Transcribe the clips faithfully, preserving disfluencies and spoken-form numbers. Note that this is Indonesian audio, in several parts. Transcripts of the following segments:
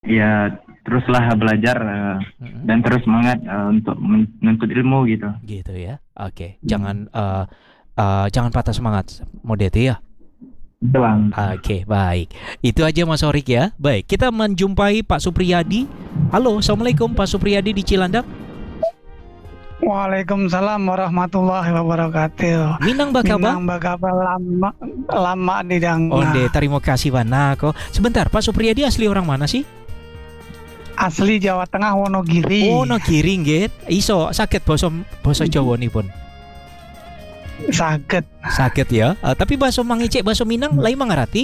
ya teruslah belajar uh, Mm-mm. dan terus semangat uh, untuk menuntut ilmu gitu. Gitu ya. Oke, Hmm. jangan uh, uh, jangan patah semangat, mode itu ya. Betul bang. Oke, baik. Itu aja Mas Orik ya. Baik, kita menjumpai Pak Supriyadi. Halo, Assalamualaikum Pak Supriyadi di Cilandak. Waalaikumsalam warahmatullahi wabarakatuh. Minang bakaba? Minang bakaba lama lama di dang. Onde, terima kasih Banako. Sebentar, Pak Supriyadi asli orang mana sih? Asli Jawa Tengah Wonogiri. Oh, no giring, get. Iso sakit boso boso Jawa nih pun. Saged. Sakit ya. Uh, tapi baso mangicek baso Minang lain mangarati.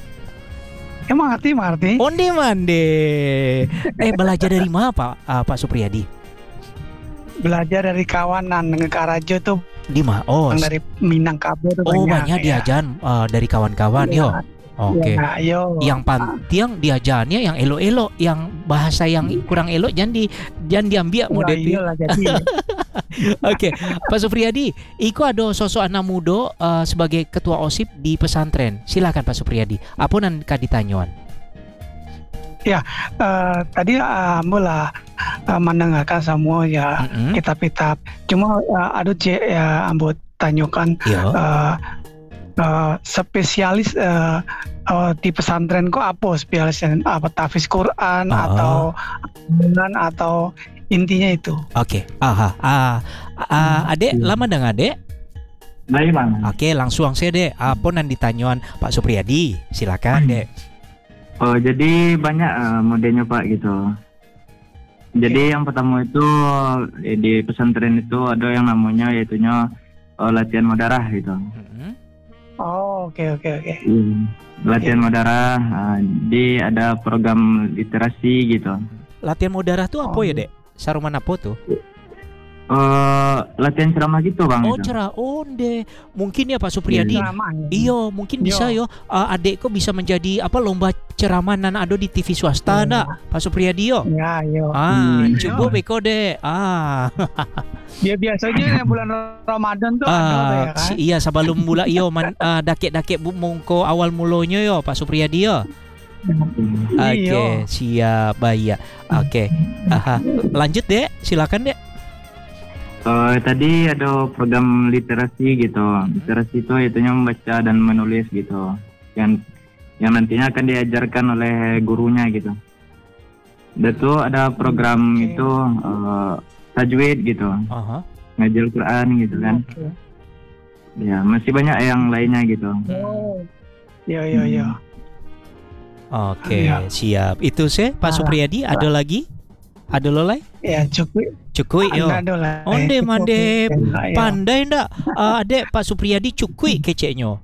Emang ngerti, ngerti? Onde mande. Eh, belajar dari mana Pak uh, Pak Supriyadi? Belajar dari kawanan Ngekarajo tuh. Di mana? Oh, Yang dari Minangkabau tuh oh banyak. banyak ya. diajan uh, dari kawan-kawan yo. Ya, Oke. ya, yo. Yang pantiang diajarnya yang elo-elo, yang bahasa yang kurang elo jangan di jangan diambil Ya, mode itu. iyalah, jadi. Oke, Pak Supriyadi, Iko ada sosok anak muda uh, sebagai ketua OSIP di pesantren. Silakan Pak Supriyadi. Apa nan kaditanyuan? Eh, tadi uh, mula uh, mendengarkan semua ya Mm-mm. kitab-kitab. Cuma uh, ada cek ya ambo tanyakan Yo. uh, uh, spesialis uh, uh, di pesantren kok apa spesialis apa tahfiz Quran Oh. atau bulan atau intinya itu. Oke. Aha. Ah, ah, Adek, lama dong Adek? Baik bang. Oke, langsung saya Dek. Apa nan ditanyuan Pak Supriyadi? Silakan Dek. Oh jadi banyak uh, modelnya pak gitu. Jadi yang pertama itu eh, di pesantren itu ada yang namanya yaitunya uh, latihan mudarah gitu. Mm-mm. Oh, oke oke oke. Hmm. Latihan mudarah, uh, di ada program literasi gitu. Latihan mudarah tuh apa Oh. ya Dek? Saruman apa tuh? Uh, latihan ceramah gitu bang. Oh gitu. cerah, onde. Mungkin ya Pak Supriyadi. Ceramah, ya. Iyo, mungkin bisa yo. Yo. Uh, adekku bisa menjadi apa lomba ceramah nan ada di T V swasta Iya. ndak, Pak Supriyadi yo. Ya, yo. Ah, Hmm. coba beko deh. Ah, Ya biasanya bulan Ramadan tuh ada ah ya kan. si- iya sebelum mula iyo man, ah, dakek-dakek bu mongko awal mulanya yo Pak Supriyadi yo. Hmm. Oke, Iya. siap, baik ya. Oke. Aha. Lanjut deh, silakan deh. Uh, tadi ada program literasi gitu. Literasi itu yaitunya membaca dan menulis gitu. Yang yang nantinya akan diajarkan oleh gurunya gitu. Dan itu ada program Oke. itu uh, tajwid gitu, Aha. ngajar Quran gitu kan. Oke. Ya masih banyak yang lainnya gitu. Oh. Yo yo yo. Oke, Iya. siap. Itu sih Pak Ah. Supriyadi, ada lagi? Ada lo lagi? Ya cukup. Cukui yo. Anda dolah. Onde mande Ya. pandai ndak? Uh, adek Pak Supriyadi cukui keceknya.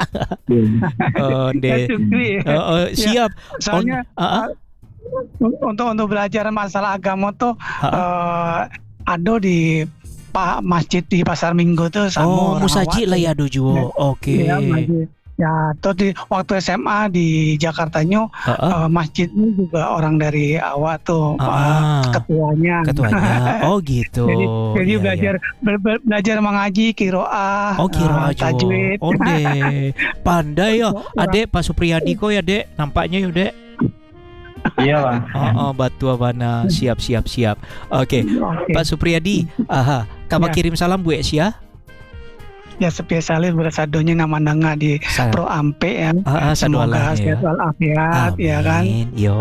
Onde. Ya, cukup. Uh, uh, siap. Soalnya On, uh, uh, untuk untuk belajar masalah agama tuh uh, uh. eh, ada di pa, masjid di Pasar Minggu tuh sama Oh, orang musaji awak lah tuh. ya dojo. Oke. Ya, masjid. Ya, tuh di waktu S M A di Jakartanya Uh, uh. eh, masjidnya juga orang dari awak tuh Ah, Pak ah. ketuanya. Ketuanya. Oh gitu. Jadi, jadi Iya, belajar iya. be- be- belajar mengaji kiroah, Oh kira eh, aja. tajwid. Onde. Pandai yo. Orang- Adek Pak Supriyadi kok ya, Dek. Nampaknya yo, Dek. Iya bang. Oh, oh batu abana. Siap, siap, siap. Oke. Oke. Pak Supriyadi, aha, kabar Ya. kirim salam Bu Esya. Ya spesialis berasadonya nama nanga di Salam. Pro Ampe ya. Ah, ah, sadu Allah Semoga ya. sehat walafiat ya kan. Amin. Yo.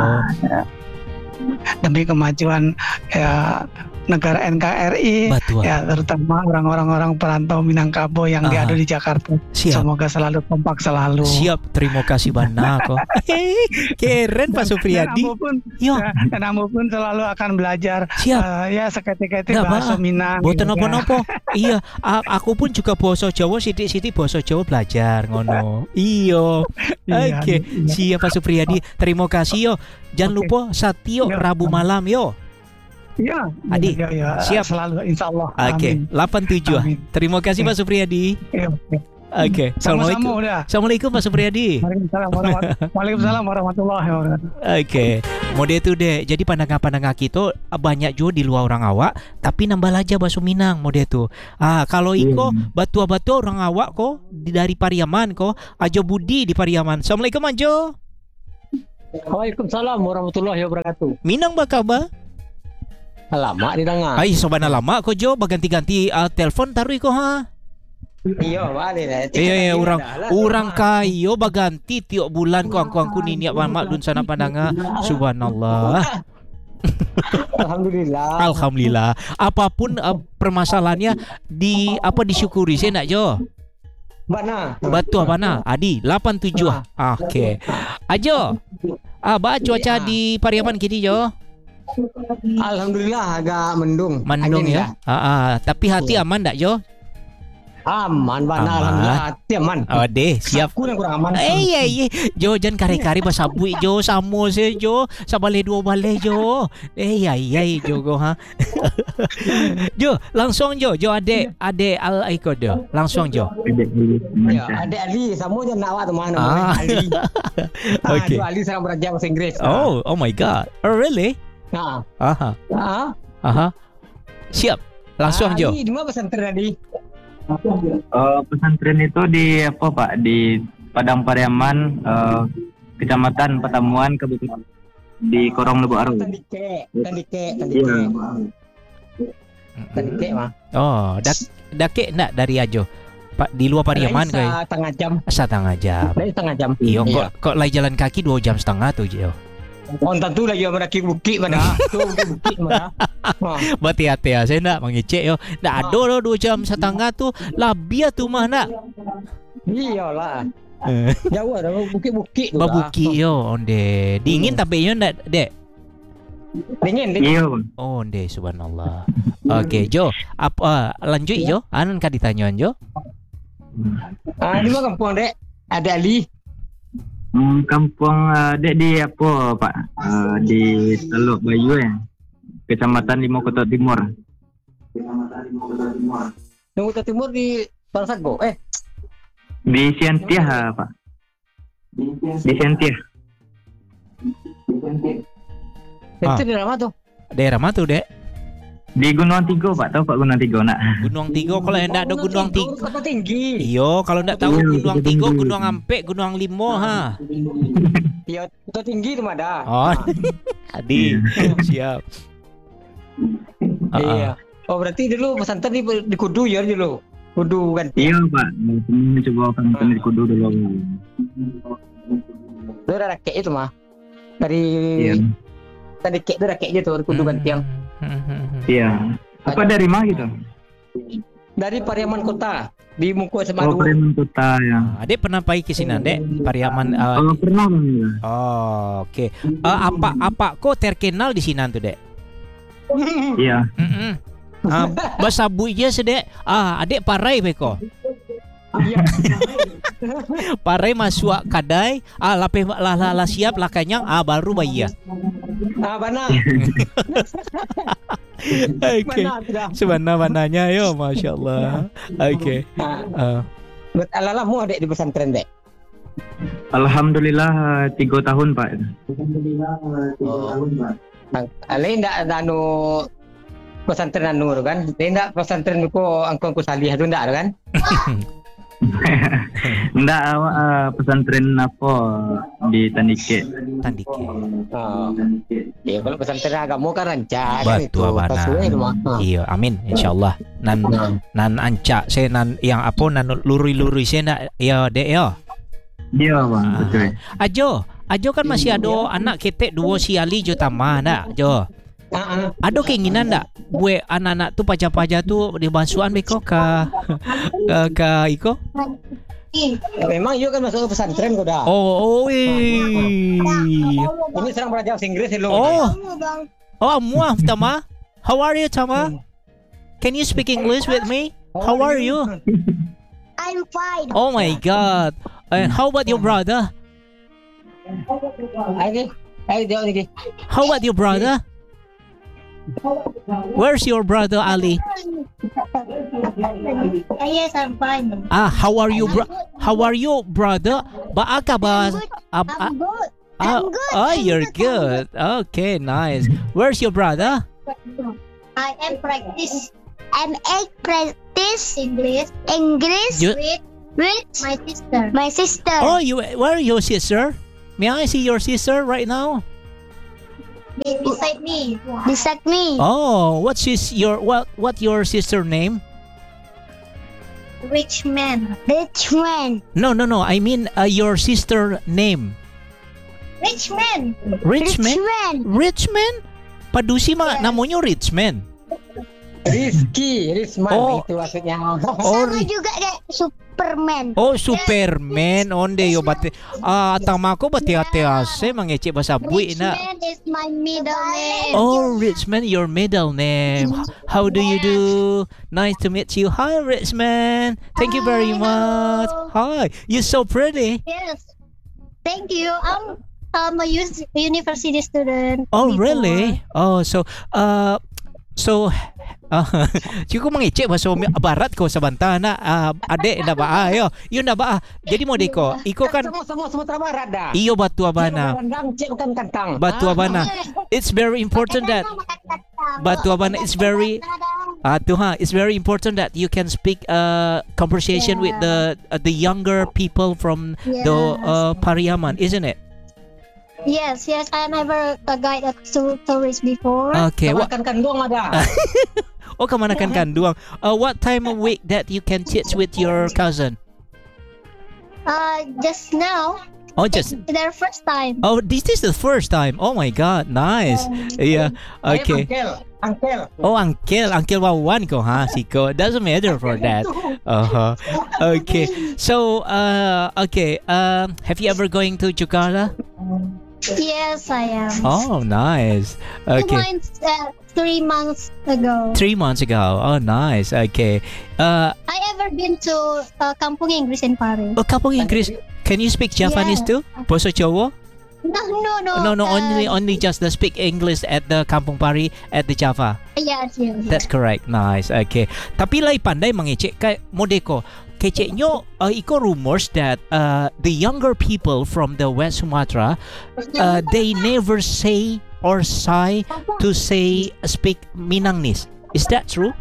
Demi kemajuan ya negara N K R I Batu. ya terutama orang-orang orang perantau Minangkabau yang Ah. ada di Jakarta. Siap. Semoga selalu kompak selalu. Siap, terima kasih banyak kok. Hehehe, keren Pak Supriyadi. Dan Ambo pun, Yo, ya, dan Ambo pun selalu akan belajar siap. eh, ya seketik-ketik Nggak bahasa apa-apa. Minang. Boten gitu ya. apa-apa. Iya, a- aku pun juga basa Jawa sithik-sithik basa Jawa belajar ngono. Iya. Iya, Oke, iya. siap Pak Supriyadi. Terima kasih yo. Jangan Oke. lupa Satyo Yo. Rabu malam yo. Iya, Adi, iya, iya, siap. selalu insya Allah. Oke, Amin. delapan tujuh. Amin. Terima kasih Oke. Pak Supriyadi. Iya, oke. Oke, Sama-sama Assalamualaikum. udah. Assalamualaikum Pak Supriyadi. Waalaikumsalam warahmat- Waalaikumsalam warahmatullahi wabarakatuh. Oke, mode itu deh. Jadi pandangan-pandangan kita banyak juga di luar orang awak, tapi nambah aja bahasa Minang mode itu. Ah, kalau iko Iya. batua-batua orang awak kok di- dari Pariaman kok, Ajo Budi di Pariaman. Assalamualaikum Ajo. Waalaikumsalam warahmatullahi wabarakatuh. Minang ba ka ba? Lama didengar. Ay, soba na lama ko Jo, baganti-ganti uh, telepon taruy ko ha. Iya, balik dah. Iya, iya, orang orang kayo baganti tiap bulan ko angko angko niniak mamak dun sana pandanga. Subhanallah. Alhamdulillah. Alhamdulillah. Apapun uh, permasalahannya di apa disyukuri saya nak Jo. Bana. Batu apa na? Adi lapan tujuh. Ah, Okey. Ajo. Ah, ba cuaca di Pariaman kini Jo? Alhamdulillah agak mendung. Mendung Angin ya. Ah, ah, tapi hati Ya. aman tak Jo? Aman, bana. Aman. Alhamdulillah hati aman. Oh deh, siap. Aku yang kurang aman. Eh, iya, iya. Jo, jangan kari-kari basabui Jo, samo se Jo, sabale dua bale Jo. Eh, iya, iya, Jo go ha. Jo, langsung Jo, Jo ade ade al Aiko Jo. Langsung Jo. Ya, ada Ali, sama je nak awak tu mana Ah. Ali. Ah, Okey. dua Ali sekarang belajar bahasa Inggeris. Oh, oh my god. Oh, really? Ha. Aha. Ha. Aha. Siap. Langsung Jo. Ali, di mana pesantren Ali? Eh, pesantren itu di apa Pak? Di Padang Pariaman, eh, Kecamatan Petamuan, Kabupaten di Korong Lubuk Aru. Tandike, tandike, Iya. tandike. Tandike mah. Oh, dak dakek nak dari Ajo. Pak di luar Pariaman Dari kai. setengah jam. Setengah jam. Dari setengah jam. Iyo, Iya. kok kok lai jalan kaki dua jam setengah tuh Jo. Oh, tentu lagi mendaki bukit mana? Tu bukit mana? Ha. Berhati-hati ya, saya nak mengecek yo. Nak ada lo dua jam setengah tu, labia tu mah nak. Iyalah. Eh, Jauh dah bukit-bukit tu. Babuki yo, onde. Dingin tapi yo nak dek. Dingin, dingin. Iya Bang. Oh, onde subhanallah. Okey, Jo. Apa lanjut Jo? Anan ka ditanya Jo? Ah, di mana kampung dek? Ada Ali. Hmm, kampung uh, dek di apa Pak? Uh, di Teluk Bayu ya. Kecamatan Limo Kota Timur. Yang Utara Timur di Bangsago. Eh, Di Siantiah Pak. Di Siantiah. itu Ah. di mana tu? Daerah mana tu dek? Di Gunung Tigo Pak, tahu Pak Gunung Tigo nak? Gunung Tigo. Kalau hendak ada Gunung Tigo. Kota tinggi. Iyo, kalau ndak tahu Iya, Gunung Gunung Tigo, Tinggi. Gunung Ampek, Gunung Limo ha. Iya, kota tinggi tu ada. Oh, Adi. Siap. Ah, ah. Iya. Oh, berarti dulu pesantren di, di Kudu ya dulu. Kudu kan. Iya Pak, kami coba kan di Kudu dulu. Itu ada rakek itu mah. Dari Iya. tadi kek itu rakeknya tuh di Kudu kan tiang. Hmm, hmm, hmm. Iya. Apa dari mana gitu? Dari Pariaman Kota di Muko S M A Oh, dua. Pariaman Kota ya. Ah, Adek pernah pergi ke sini Dek? Pariaman. ah, Oh, pernah Bang. ya? Oh, oke. Ah, apa apa kok terkenal di sini tuh Dek? Iya. Mm-mm. Ah, bahasa buinya sedek. Ah, adek parai beko. Iya. Parai masuk kadai. Ah, lape lah lah lah siap lah kanyang. Ah, baru bayi ya. Ah, mana? Oke. Mana sudah? Sebenarnya yo, masya Allah. Oke. Ah, Ah, buat ala mu adek di pesantren dek. Alhamdulillah eh, tiga tahun Pak. Oh. Ale ndak anu pesantren anu tu kan. Dia ndak pesantren ko angkong ku salih tu ndak kan? Enggak awak eh, pesantren apa di Tandike. Tandike. Oh. Ya kalau pesantren agama kan rancak kan itu. Betul Pas bana. suwe tu mah. Ah. Iya, amin insyaallah. Nan Nah. nan anca saya nan yang apa nan lurui-lurui saya nak ya dek ya. Iya Bang, Ah. betul. Ajo, Ajo kan masih ada anak ketek dua si Ali jo tamah nak Jo. Ah, ah. Ada keinginan tak buat anak-anak tu pacar-pacar tu di basuhan beko ka ka, ka iko? Memang you kan masuk ke pesantren kau dah. Oh, oh, eh. Ini serang belajar bahasa Inggris hello. Oh. Oh, muah Tama. How are you Tama? Can you speak English with me? How are you? I'm fine. Oh my god. And how about your brother? Ayo, ayo dia ni. How about your brother? Where's your brother Ali? Yes, I'm fine. Ah, how are you bro? How are you brother? Ba ka ba? Ah, ah, I'm good. ah, I'm good. oh, I'm you're good. good. Okay, nice. Where's your brother? I am practice. I'm a practice English. English You- with with my sister. My sister. Oh, you where are your sister? May I see your sister right now? Beside me. Beside me. Oh, what's his, your what what your sister name? Rich man. Rich man. No, no, no. I mean uh, your sister name. Rich man. Richman? man. Richman? Padusi mga Yes. namonyo Richman. Rizky, Rizman Oh. itu maksudnya. Oh, Sama Ri- juga kayak Superman. oh Superman. Onde yo bati. Ah, tama ko bati ate ase mangece basa bui Rich na. man is my middle name. Oh, Richman, your middle name. How do you do? Nice to meet you. Hi, Richman. Thank you very Hi, much. hello. Hi, you're so pretty. Yes. Thank you. I'm I'm a us- university student. Oh, before. really? Oh, so uh so uh, Chico mangicik bahasa umi- barat ko sa bantana. Uh, ade na ba ayo? Yun na ba? Jadi mo deko, iko kan Semua semua Sumatera Barat dah. iyo batu abana. Rendang, cik bukan kentang. Batu Ah, abana. It's very important that Batu abana it's very uh, to, ha, it's very important that you can speak uh conversation with the uh, the younger people from the uh, Pariaman, isn't it? Yes, yes. I never uh, guide a tour- tourist before. Okay. What Makan kandung ada. Oh, kamanakan kanduang. Uh, what time of week that you can chit with your cousin? Uh, just now, Oh, just their first time. oh, this is the first time. Oh my God, nice. Yeah. Okay. Angkel, angkel. Oh, uncle, uncle Wawan ko ha, siko. Doesn't matter for that. Uh huh. Okay. So, uh, okay. Um, have you ever going to Jakarta? Yes, I am. Oh, nice. Two Okay. months, uh, three months ago. Three months ago. Oh, nice. Okay. Uh, I ever been to uh, Kampung Inggris in Paris. oh, kapong Inggris. Can you speak Japanese Yeah. too? Bahasa Jawa? No, no, no. No, no, uh, only only just the speak English at the Kampung Pari at the Java. Yes, yes. That's correct. Nice. Okay. Tapi lai pandai mangecek kay modeko. Kecek nyo uh, iko rumors that uh, the younger people from the West Sumatra uh, they never say or say to say speak Minangnis. Is that true?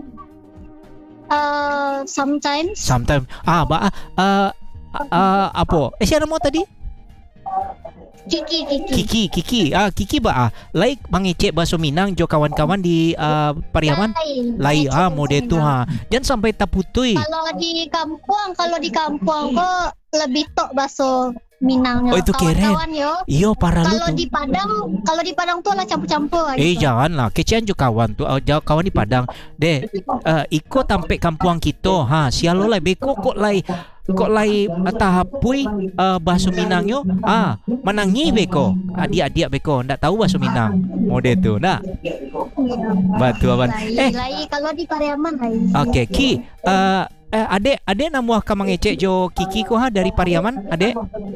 Uh, sometimes. Sometimes ah ba uh, uh, apo? Eh siya mo tadi? Kiki, Kiki. Kiki, Kiki. Ah, Kiki ba ah? Like mangecek bahasa Minang jo kawan-kawan di uh, Pariaman? Lain. Lai Lain ah sih mode tu ha. Jangan sampai taputui. Kalau di kampung, kalau di kampung kok lebih tok baso Minangnya. Oh, itu keren. Kawan-kawan yo. Iyo para lu Kalau tuh. di Padang, kalau di Padang tuh lah campur-campur. Eh gitu. jangan lah, kecian jo kawan tu, uh, jauh kawan di Padang. De, uh, iko tampe kampuang kita, ha, sialo lai beko kok lai kok lai uh, tahapui uh, bahasa Minangnya, ah, menangi beko, adik-adik beko, ndak tahu bahasa Minang, mode tu, nak. Batu aban. Lai, Eh, lai kalau di Pariaman lai. okay, Ki, uh, eh, adek, adek namuah ka mangecek jo Kiki ko ha dari Pariaman, adek.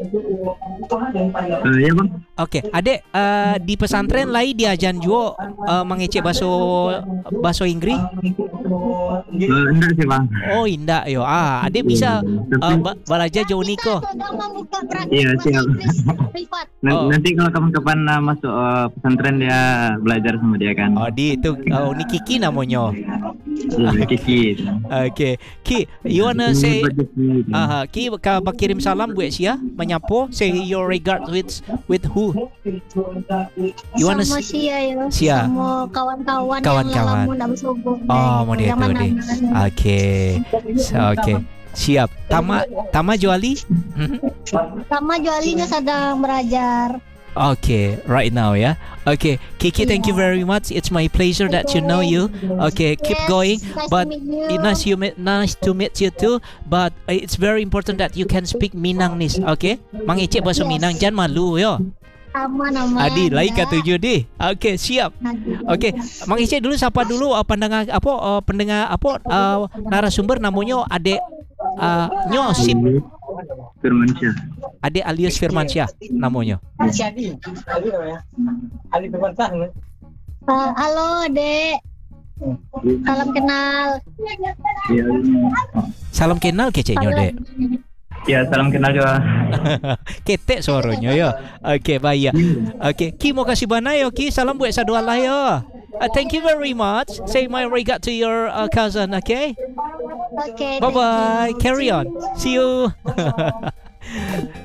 Uh, ya bang. Oke, adek uh, di pesantren lai diajan juga uh, mengecek bahasa bahasa Inggris. Uh, enggak sih bang. Oh, indah yo. Ah, adek bisa uh, ba- belajar jauh Kita niko. sedang membuka praktik Iya, bahasa siap. Inggris privat. N- Oh. Nanti kalau kapan-kapan uh, masuk uh, pesantren dia belajar sama dia kan. Oh, di itu oh, ni Kiki namanya. Iya, Kiki. Okay, Ki, you wanna say Ini budget ni. uh, Ki ka bakirim salam buat sia menyapo say your regard with with who? You wanna Sama s- Sia ya. Sia. Sama kawan-kawan, Kawan-kawan. yang lama nak bersobong. Oh, mau dia tu deh. Okay. So, okay. Siap. Tama Tama Juali? Mhm. Sama Jualinya sedang belajar. Okay, right now, yeah. Okay, Kiki, thank you very much. It's my pleasure that you know you. Okay, keep Yes, going. nice But to meet you. it nice you meet, nice to meet you too. But uh, it's very important that you can speak Minangnis. Okay, mangecek bahasa Yes. Minang, jangan malu yo. Aman, aman. Adi, lain Ya. kata tujuh di. Okay, siap. Okay, mangecek dulu sapa dulu uh, pendengar apa uh, pendengar apa uh, narasumber namanya Adek uh, Nyo Sip. Firmansyah. Adek alias Firmansyah namanya. Si Adi, Adi namanya. Adi Firmansyah. Uh, halo, Dek. Salam kenal. Iya. Salam kenal keceknya, Dek. Ya, salam kenal juga. Ketek suaranya ya. Okey, baik. Okey, Ki mau kasih banyak ya, Ki. Salam buat sadua lah ya. Uh, thank you very much. Say my regard to your uh, cousin, okay? Oke. Bye bye. Carry on. See you.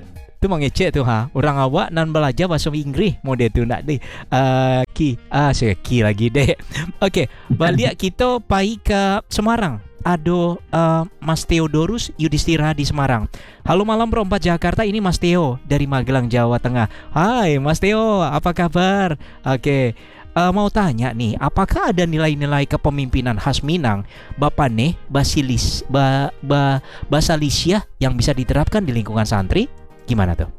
tu mengecek tu ha. Orang awak nan belajar bahasa Inggris model tu nak deh. Uh, ki ah saya ki lagi deh. Okey, balik kita pai ke Semarang. Ado uh, Mas Theodorus Yudhistira di Semarang. Halo malam berempat Jakarta, ini Mas Theo dari Magelang, Jawa Tengah. Hai Mas Theo, apa kabar? Oke, uh, mau tanya nih, apakah ada nilai-nilai kepemimpinan khas Minang, Bapak Neh, Basilis, ba, ba, Basalisia yang bisa diterapkan di lingkungan santri? Gimana tuh?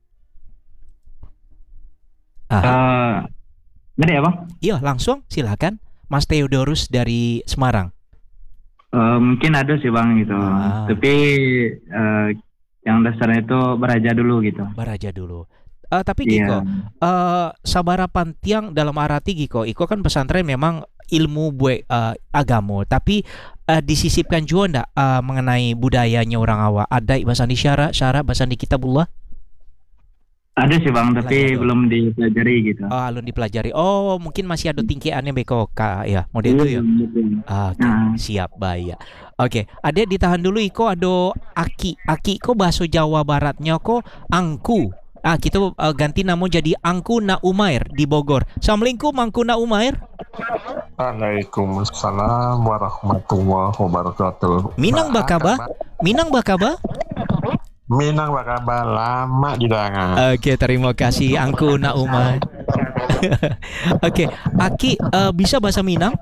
Ah, Eh, Gini ya bang. iya langsung silakan Mas Theodorus dari Semarang. Eh, mungkin ada sih bang gitu. Ah. Tapi eh, yang dasarnya itu beraja dulu gitu. Baraja dulu. Uh, tapi Iya. Giko, uh, sabara pantiang dalam arti Giko, Iko kan pesantren memang ilmu buat uh, agama, tapi uh, disisipkan juga ndak uh, mengenai budayanya orang awak. Ada bahasa di syarat, syarat bahasa di kitabullah. Ada sih bang, tapi Belajar dulu. belum dipelajari gitu. Oh, alun dipelajari. Oh, mungkin masih ada tingkiannya Beko Kak ya, model itu ya. Betul. Ah, Oke, Nah. siap bayar. Oke, adek ditahan dulu Iko ada aki. Aki ko bahasa Jawa Baratnya ko angku. Ah, kita uh, ganti nama jadi Angku Na Umair di Bogor. Assalamualaikum Angku Na Umair. Waalaikumsalam warahmatullahi wabarakatuh. Minang bakaba? Minang bakaba? Minang bakaba lama di dangan. Oke, terima kasih Angku Na Umair. Oke, Aki uh, bisa bahasa Minang?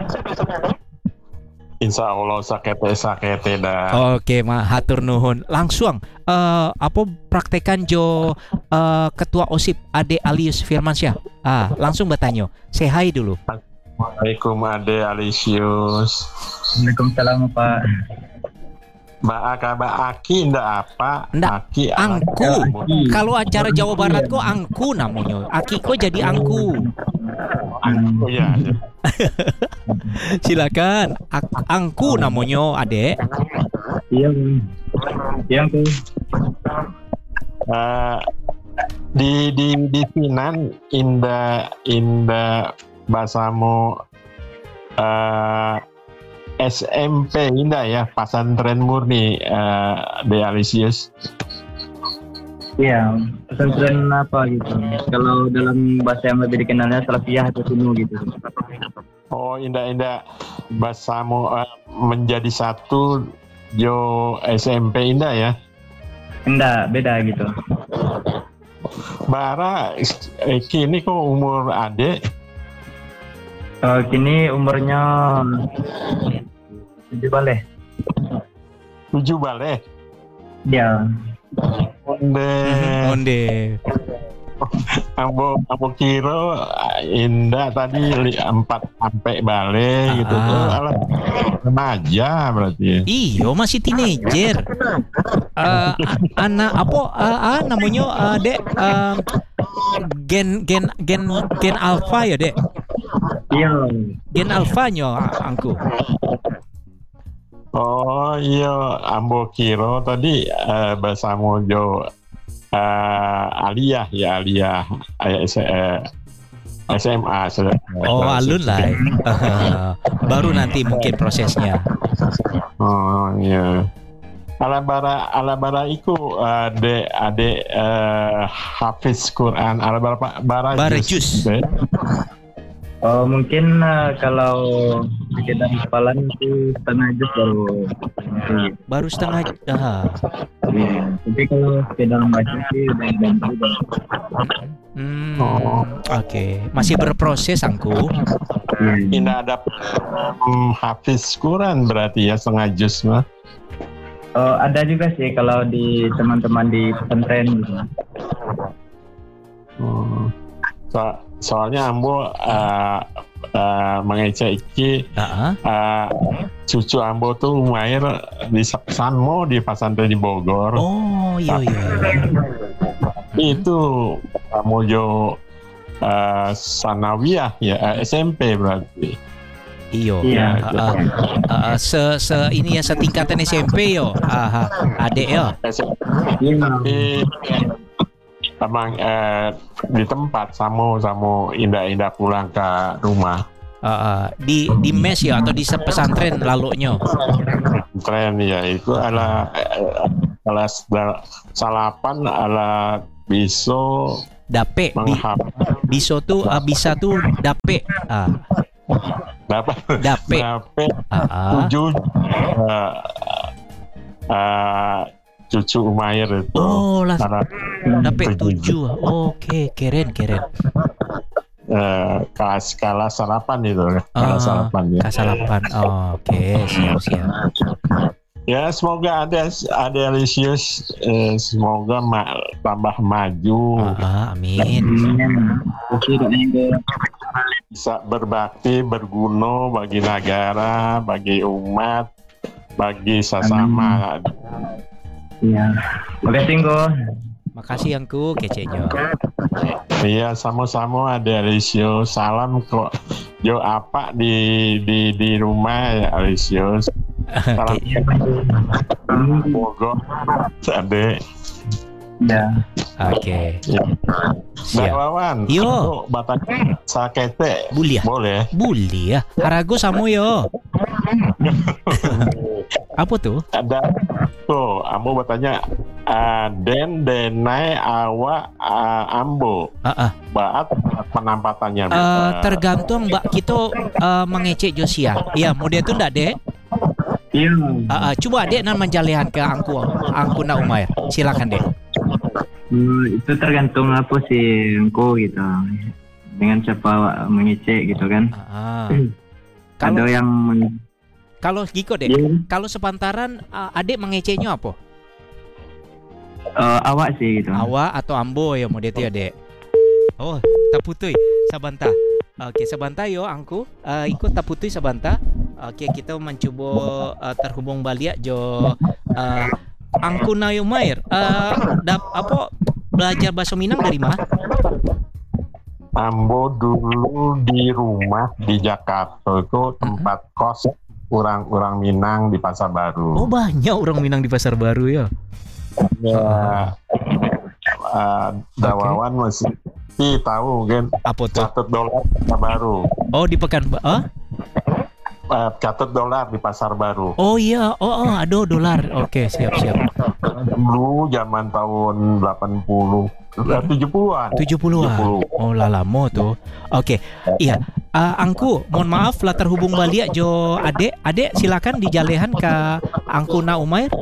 Insya Allah sakete sakete dah. Oke, ma hatur nuhun. Langsung eh apa praktekan jo eh, ketua OSIP Ade Alius Firmansyah. Ah, langsung bertanya. Say hi dulu. Waalaikum Ade Alisius. Waalaikumsalam Pak. Mbak Akaba Aki ndak apa? Ndak, Aki angku. Aki. Kalau acara Jawa Barat kok angku namanya. Aki kok jadi angku. Angku ya. ya. Silakan. Ak- angku namanya, Adek. Iya bang. Iya tuh. Eh, di di di Sinan inda inda bahasamu eh S M P indah ya, pesantren murni eh De Alisius. Iya, pesantren apa gitu. Kalau dalam bahasa yang lebih dikenalnya Salafiyah atau Sunu gitu. Oh indah-indah bahasamu eh, menjadi satu jo S M P indah ya. Enggak, beda gitu. Bara eh, kini kok umur adik Eh, kini umurnya tujuh balik. tujuh balik. Iya. Onde Onde. ambo ambo kira indah tadi li- empat sampai balik gitu Ah. tuh. Alah remaja berarti ya. Iyo masih teenager. Eh, a- anak apa eh, ah, namanya eh, Dek eh, gen gen gen gen alpha ya Dek. Iya. Gen alfanya angku. Oh iya, ambo kira tadi eh, bahasamu jo eh, aliyah ya aliyah eh, S, eh, S M A. sudah. Oh alun lah. Baru nanti mungkin prosesnya. Oh iya. Alabara alabara iku ade ade eh, hafiz Quran alabara bara Barajus. juz. Oh mungkin eh, kalau sekitar hafalan itu setengah juz baru. Baru setengah. Ah. Iya. Tapi kalau sekedar baca sih udah bantu udah. Hmm, Oh. Oke, masih berproses angku. Iya. Tidak ada hmm, hafiz Quran berarti ya setengah juz mah. Oh, ada juga sih kalau di teman-teman di pesantren gitu. Hmm. So- soalnya ambo uh, uh, mengecek iki Heeh. uh, cucu ambo tuh main di Sanmo di pesantren di Bogor. Oh, iya iya. Itu Mojo uh, Sanawiyah ya eh, S M P berarti. Iyo. Iya. Ah, ah, ah, se se ini ya setingkatan S M P yo. Aha, adek yo. S M P Iya. tapi emang eh, di tempat Samo Samo indah-indah pulang ke rumah. Ah, ah, di di mes ya atau di pesantren lalunya. Tren ya itu ala ala salapan ala biso Dape, bi, menghafal biso tuh uh, bisa tuh dape. Ah, dapat dape. dapat Ah, ah. tujuh uh, uh, cucu Umair itu. Oh, lah Karena dape tujuh. Oke, keren keren. uh, kelas kelas sarapan itu, Ah, kelas sarapan ya. Kasalapan. Oh, oke, siap siap. Ya semoga ada ada Lisius, eh, semoga ma- tambah maju, Ah, ah, amin. Oke, doain ke bisa berbakti, berguna bagi negara, bagi umat, bagi sesama. Iya. Makasih Ko. Makasih Angku, kecenya. Iya, sama-sama ada Lisius. Salam kok. Jo apa di di di rumah ya Lisius. Salam Oke. Bogor, Ade. Ya. Oke. Mbak Siap. Wawan, Yo. aku batang sakete Bulia. boleh? Bully ya. Harago samu yo. Apa tuh? Ada tuh, kamu bertanya uh, den denai awa uh, ambo Ah, ah. baat penampatannya. Eh, Uh, tergantung Mbak kita eh, mengecek Josia. Iya, mau dia tuh ndak dek? Iya. Ah, ah. Coba dek nan menjalehan ke angku angku na Umair. Silakan dek. Hmm, itu tergantung apa sih engkau gitu. Dengan siapa mengecek gitu kan. Ah, ah. Ada Kalau yang meng- kalau Giko dek, Iya. kalau sepantaran ah, adik mengeceknya apa? eh, awak sih gitu. Awa atau ambo ya mau dia tuh ya dek. Oh, taputui sabanta. Oke, sabanta yo angku eh, ikut taputui sabanta. Oke, kita mencoba eh, terhubung balik jo eh, angku na Umair. Eh, dap apa belajar bahasa Minang dari mana? ambo dulu di rumah di Jakarta itu tempat kos orang-orang Minang di Pasar Baru. Oh, banyak orang Minang di Pasar Baru ya. Ya, uh, Dawawan masih tahu kan Apa tuh? catat dolar di Pasar Baru. Oh, di Pekan ah? Uh, catat dolar di Pasar Baru. Oh iya, oh, oh aduh dolar. Oke, siap siap. Dulu zaman tahun delapan puluh, eh, tujuh puluhan. tujuh puluhan. Oh lah lama tuh. Oke. Iya. Ah, angku, mohon maaf lah terhubung balik jo adek. Adek silakan dijalehan ke angku na Umair.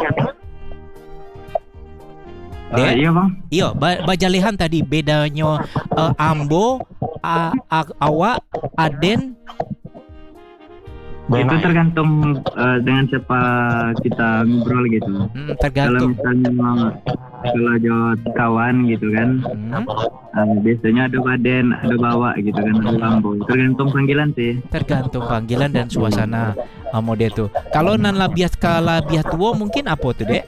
Eh, Dek. iya bang. Iya, ba bajalehan tadi bedanya eh, ambo, a, a- awak, aden. Itu Denai. tergantung eh, dengan siapa kita ngobrol gitu. Hmm, Kalau tergantung. misalnya kalau jauh kawan gitu kan, Hmm, eh, biasanya ada baden, ada bawa gitu kan, ada lambo. Tergantung panggilan sih. tergantung panggilan dan suasana ah, mode tuh. Kalau nan labiah ka labiah tua mungkin apa tuh, Dek?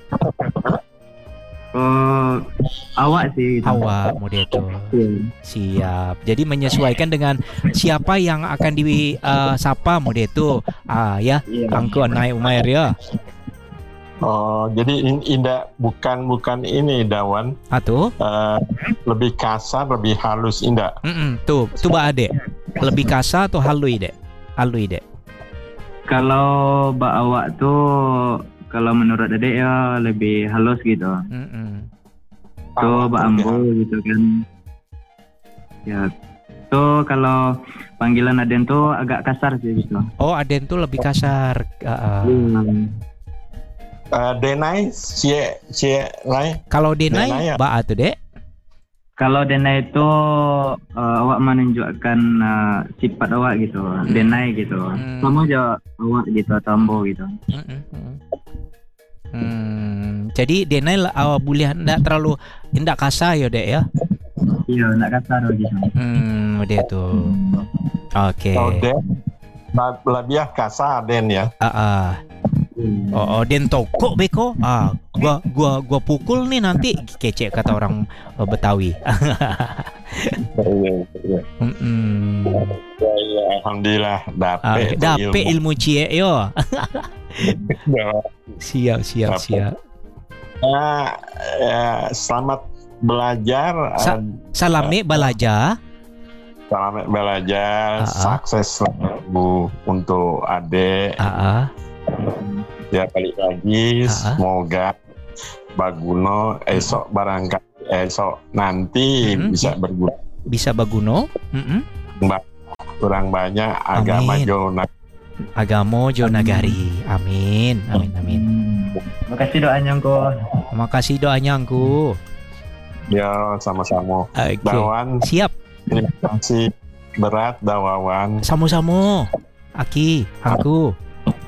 Oh, awak sih. Gitu. Awak mode tuh. Iya. Siap. Jadi menyesuaikan dengan siapa yang akan disapa mode itu. Ah ya, Iya. angku naik Umair ya. Oh, jadi in, indah bukan bukan ini Dawan, Atuh. eh, lebih kasar, lebih halus indah. Mm-mm, tuh, coba adek. Lebih kasar atau halui, Dek? Halui, Dek. Kalau mbak awak tuh, kalau menurut adek ya lebih halus gitu. Mm-mm. Tuh mbak ambo gitu kan. Ya. Tuh kalau panggilan aden tuh agak kasar sih gitu. Oh, aden tuh lebih kasar. Ah, ah. Hmm. Eh, Denai, cie cie lai. Kalau denai, Denai ya? Mbak atuh, Dek. Kalau Denai itu uh, awak menunjukkan uh, sifat awak gitu, Denai gitu. Hmm. Sama aja awak gitu atau ambo gitu. Mm-mm, mm. Hmm, jadi denai lah awak boleh ndak terlalu ndak kasar ya, Dek ya. Iya, nak kasar gitu. Hmm, udah tuh. Oke. Kalau Den, la- lebih kasar Den ya. Ah, ah. Hmm. Oh, oh, den toko beko. Ah, gua gua gua pukul nih nanti kece kata orang uh, Betawi. Iya, iya. Mm-mm. Ya, alhamdulillah Ah, dapet dape ilmu cie yo. ilmu. Siap, siap, Dapat. siap. Ah, ya, selamat belajar. Sa- eh, Salame balaja. selamat belajar. Ah, ah. Sukses selalu untuk adik. Ah, ah. Ya balik lagi. Ah, ah. Semoga Baguno esok barangkali esok nanti Hmm. bisa berguna. Bisa baguno. Mm-mm. Kurang banyak agama Amin. jo na- Agamo jo nagari. Amin. Amin amin. Hmm. Makasih doanya engko. Makasih doanya angku. ya sama-sama. Oke. Dawan, Siap. terima kasih berat dawawan. Sama-sama. Aki, angku.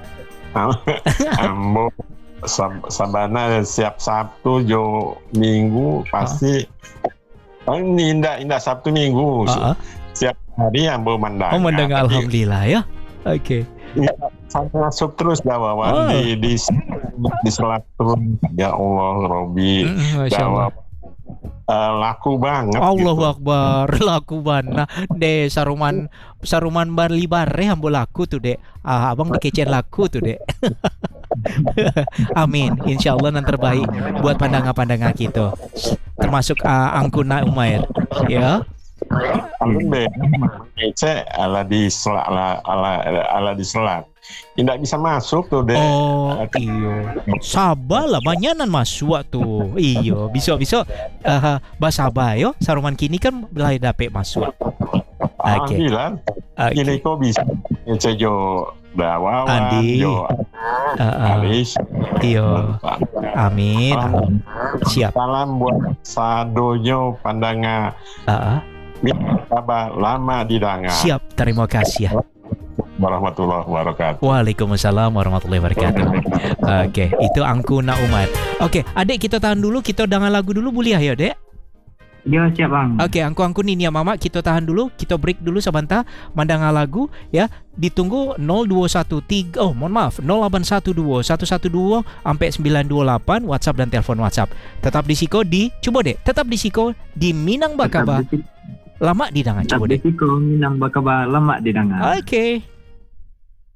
Ambo sab- sabana siap Sabtu jo Minggu pasti. Oh, ini indah indah Sabtu Minggu. Ah, ah. Siap hari ambo mandang. Oh, mendengar Tapi alhamdulillah ya. Oke. saya masuk terus dawawan Oh. di di di Selatan. Ya Allah, Robi. Mm, Masya Allah. Dawa eh, laku banget. Allahu gitu. Akbar, laku bana. De saruman saruman barli bare ambo laku tuh, Dek. Ah, abang dikecen laku tuh, Dek. Amin. Insya Allah yang terbaik buat pandangan-pandangan kita. Termasuk ah, angkuna Umair. Ya. Amin be, Ece ala di selat, ala, ala, ala di selat. Tidak bisa masuk tuh deh. Oh, iyo. Sabar lah, banyanan masuk tuh. Iyo, bisa-bisa uh, bahasa bayo. Saruman kini kan belai dapet masuk. Ah, Oke. bilang, Oke. ini kok bisa Ece jo dawawan, Andi. jo Uh, uh, alis. iyo. Amin. Amin. Siap. Salam buat sadonyo pandangan Uh, uh. Kabar lama di danga. Siap. Terima kasih ya. Warahmatullahi wabarakatuh. Waalaikumsalam warahmatullahi wabarakatuh. Oke, itu Angkuna Umar. Oke, adik kita tahan dulu, kita dengar lagu dulu boleh ya, Dek? Yo siap bang. Oke, angku-angku nih ya mama, kita tahan dulu, kita break dulu sebentar, mendengar lagu ya. Ditunggu nol dua satu tiga, oh mohon maaf, nol delapan satu dua satu satu dua sampai sembilan dua delapan WhatsApp dan telepon WhatsApp. Tetap di Siko di, coba deh, tetap di Siko di Minang Bakaba. Lama di Dangan, coba deh. Tapi kau minang bakaba lama di dangan. Oke.